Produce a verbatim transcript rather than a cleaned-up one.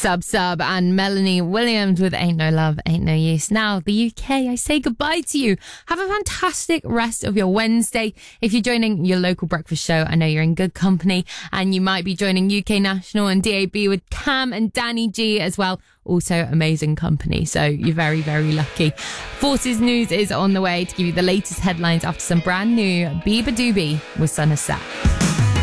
Sub Sub and Melanie Williams with Ain't No Love, Ain't No Use. Now, the U K, I say goodbye to you. Have a fantastic rest of your Wednesday. If you're joining your local breakfast show, I know you're in good company, and you might be joining U K National and D A B with Cam and Danny G as well. Also amazing company, so you're very, very lucky. Forces News is on the way to give you the latest headlines after some brand new Bieber Doobie with Son of Seth.